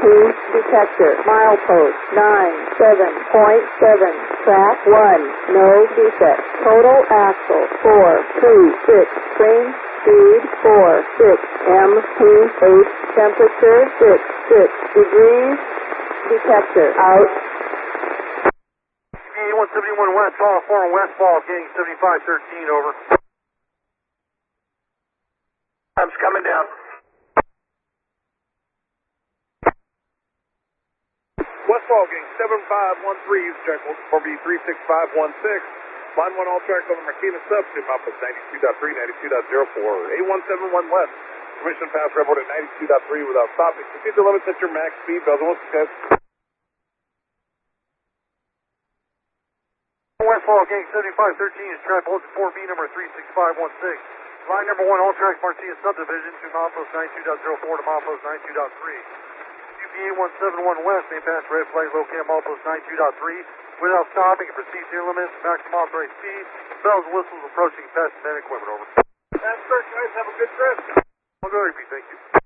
detector, milepost 97.7, track 1, no defect, total axle 426, train speed 46, MPH, temperature 66 degrees, detector out. 171 West, Fall, 4 Westfall, getting 7513, over. I'm coming down. Westfall, getting 7513, use check 4B36516. Line 1, all tracks over Marquina Substitute, outpost 92.3, 92.04. A171 West, permission pass report at 92.3 without stopping. Proceed to limits at your max speed, bells and whistles, guys. Westfall, getting 7513, is track bulletin 4B number 36516. Line number 1, all tracks Martinez subdivision to milepost 92.04 to milepost 92.3. UPA 171 West may pass red flag located at milepost 92.3 without stopping and proceed to limits, maximum authorized speed, bells and whistles approaching past men equipment, over. That's correct, guys. Have a good trip. I'll go repeat, thank you.